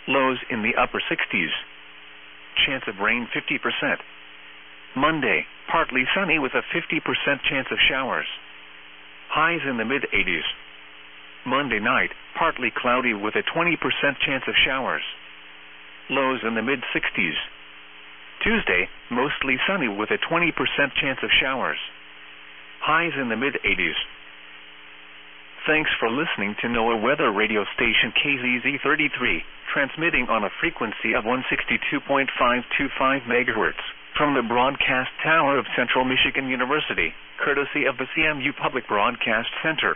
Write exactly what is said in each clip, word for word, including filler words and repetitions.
Lows in the upper sixties. Chance of rain fifty percent. Monday, partly sunny with a fifty percent chance of showers. Highs in the mid-eighties. Monday night, partly cloudy with a twenty percent chance of showers. Lows in the mid-sixties. Tuesday, mostly sunny with a twenty percent chance of showers. Highs in the mid-eighties. Thanks for listening to NOAA Weather Radio Station K Z Z thirty-three, transmitting on a frequency of one sixty-two point five two five megahertz from the broadcast tower of Central Michigan University, courtesy of the C M U Public Broadcast Center.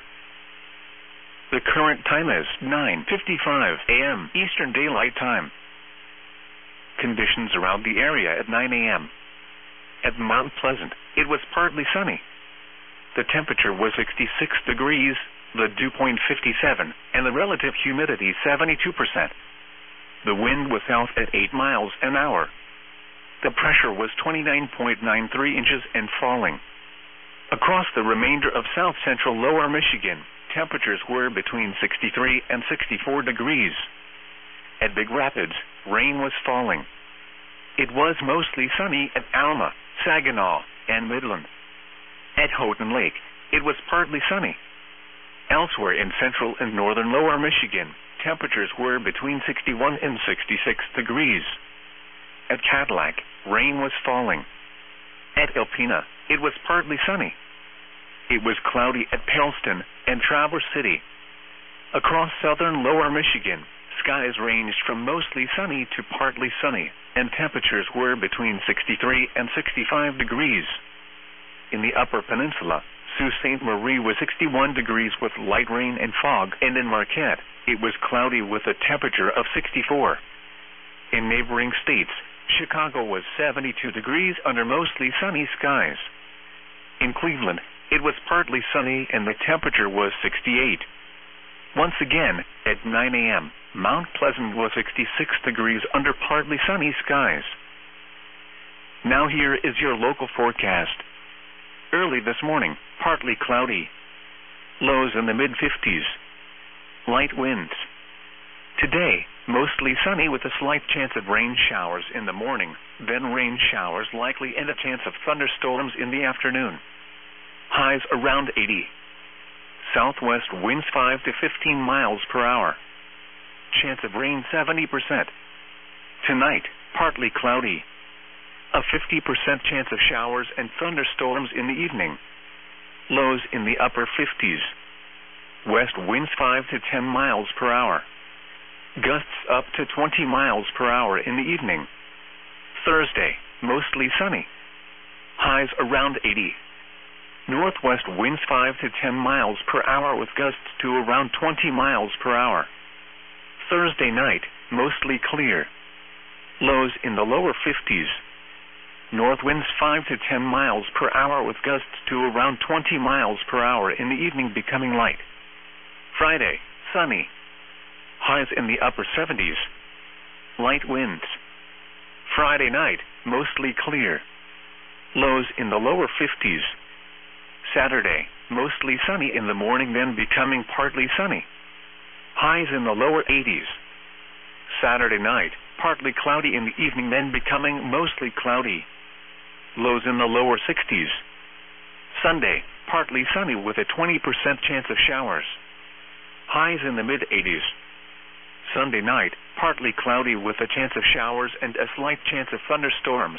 The current time is nine fifty-five a m Eastern Daylight Time. Conditions around the area at nine a m At Mount Pleasant, it was partly sunny. The temperature was sixty-six degrees, the dew point fifty-seven, and the relative humidity seventy-two percent. The wind was south at eight miles an hour. The pressure was twenty-nine point nine three inches and falling. Across the remainder of south-central lower Michigan, temperatures were between sixty-three and sixty-four degrees. At Big Rapids, rain was falling. It was mostly sunny at Alma, Saginaw, and Midland. At Houghton Lake, it was partly sunny. Elsewhere in central and northern lower Michigan, temperatures were between sixty-one and sixty-six degrees. At Cadillac, rain was falling. At Alpena, it was partly sunny. It was cloudy at Peralston and Traverse City. Across southern lower Michigan, skies ranged from mostly sunny to partly sunny, and temperatures were between sixty-three and sixty-five degrees. In the upper peninsula, Sault Ste. Marie was sixty-one degrees with light rain and fog, and in Marquette, it was cloudy with a temperature of sixty-four. In neighboring states, Chicago was seventy-two degrees under mostly sunny skies. In Cleveland, it was partly sunny and the temperature was sixty-eight. Once again, at nine a m, Mount Pleasant was sixty-six degrees under partly sunny skies. Now here is your local forecast. Early this morning, partly cloudy. Lows in the mid-fifties. Light winds. Today, mostly sunny with a slight chance of rain showers in the morning, then rain showers likely and a chance of thunderstorms in the afternoon. Highs around eighty. Southwest winds five to fifteen miles per hour. Chance of rain seventy percent. Tonight, partly cloudy. A fifty percent chance of showers and thunderstorms in the evening. Lows in the upper fifties. West winds five to ten miles per hour. Gusts up to twenty miles per hour in the evening. Thursday, mostly sunny. Highs around eighty. Northwest winds five to ten miles per hour with gusts to around twenty miles per hour. Thursday night, mostly clear. Lows in the lower fifties. North winds five to ten miles per hour with gusts to around twenty miles per hour in the evening becoming light. Friday, sunny. Highs in the upper seventies. Light winds. Friday night, mostly clear. Lows in the lower fifties. Saturday, mostly sunny in the morning then becoming partly sunny. Highs in the lower eighties. Saturday night, partly cloudy in the evening then becoming mostly cloudy. Lows in the lower sixties. Sunday, partly sunny with a twenty percent chance of showers. Highs in the mid-eighties. Sunday night, partly cloudy with a chance of showers and a slight chance of thunderstorms.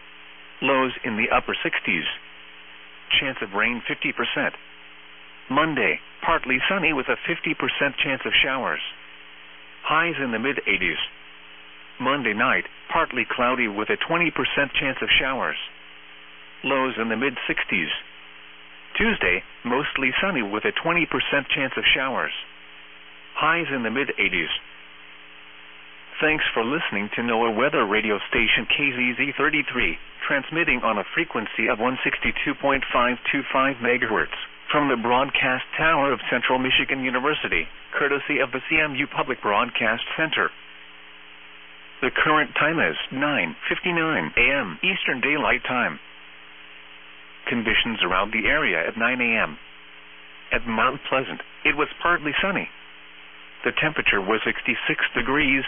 Lows in the upper sixties. Chance of rain fifty percent. Monday, partly sunny with a fifty percent chance of showers. Highs in the mid-eighties. Monday night, partly cloudy with a twenty percent chance of showers. Lows in the mid-sixties. Tuesday, mostly sunny with a twenty percent chance of showers. Highs in the mid-eighties. Thanks for listening to NOAA Weather Radio Station K Z Z thirty-three, transmitting on a frequency of one sixty-two point five two five megahertz from the broadcast tower of Central Michigan University, courtesy of the C M U Public Broadcast Center. The current time is nine fifty-nine a m Eastern Daylight Time. Conditions around the area at nine a m At Mount Pleasant, it was partly sunny. The temperature was sixty-six degrees,